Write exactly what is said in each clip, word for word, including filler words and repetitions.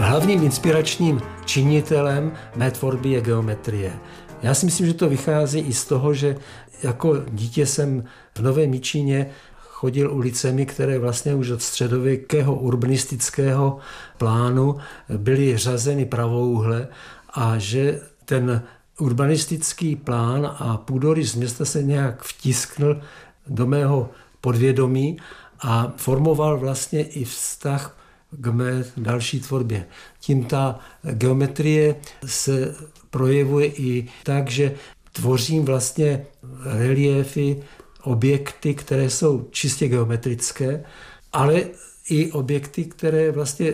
hlavním inspiračním činitelem mé tvorby je geometrie. Já si myslím, že to vychází i z toho, že jako dítě jsem v Novém Jičíně chodil ulicemi, které vlastně už od středověkého urbanistického plánu byly řazeny pravouhle a že ten urbanistický plán a půdorys města se nějak vtisknul do mého podvědomí a formoval vlastně i vztah k mé další tvorbě. Tím ta geometrie se projevuje i tak, že tvořím vlastně reliéfy, objekty, které jsou čistě geometrické, ale i objekty, které vlastně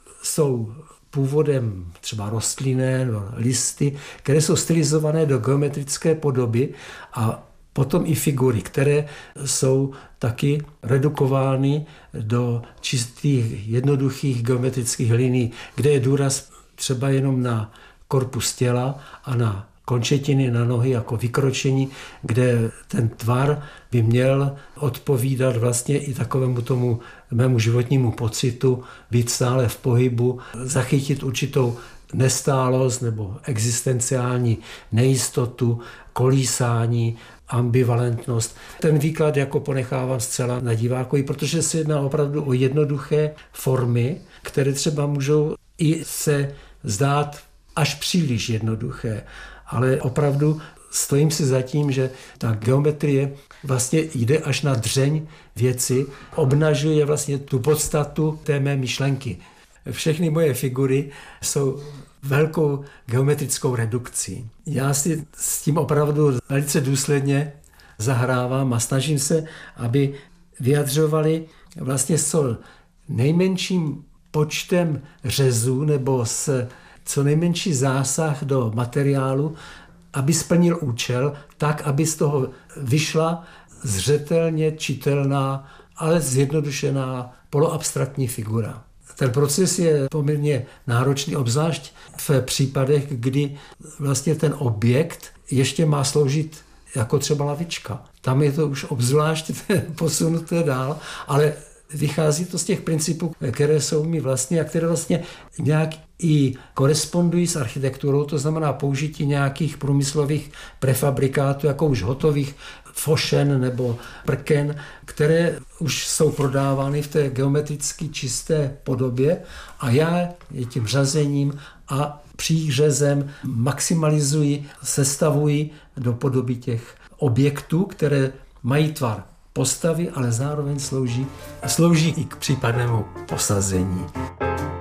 jsou původem třeba rostlinné, listy, které jsou stylizované do geometrické podoby a potom i figury, které jsou taky redukovány do čistých, jednoduchých geometrických linií, kde je důraz třeba jenom na korpus těla a na končetiny, na nohy jako vykročení, kde ten tvar by měl odpovídat vlastně i takovému tomu mému životnímu pocitu, být stále v pohybu, zachytit určitou nestálost nebo existenciální nejistotu, kolísání, ambivalentnost. Ten výklad jako ponechávám zcela na divákovi, protože se jedná opravdu o jednoduché formy, které třeba můžou i se zdát až příliš jednoduché, ale opravdu stojím si za tím, že ta geometrie vlastně jde až na dřeň věci, obnažuje vlastně tu podstatu té mé myšlenky. Všechny moje figury jsou velkou geometrickou redukcí. Já si s tím opravdu velice důsledně zahrávám a snažím se, aby vyjadřovali vlastně s nejmenším počtem řezů nebo s co nejmenší zásah do materiálu, aby splnil účel, tak, aby z toho vyšla zřetelně čitelná, ale zjednodušená poloabstraktní figura. Ten proces je poměrně náročný, obzvlášť v případech, kdy vlastně ten objekt ještě má sloužit jako třeba lavička. Tam je to už obzvlášť posunuté dál, ale vychází to z těch principů, které jsou mi vlastně a které vlastně nějak i korespondují s architekturou, to znamená použití nějakých průmyslových prefabrikátů, jako už hotových fošen nebo prken, které už jsou prodávány v té geometricky čisté podobě a já je tím řazením a přířezem maximalizuji, sestavuji do podoby těch objektů, které mají tvar postavy, ale zároveň slouží, slouží i k případnému posazení.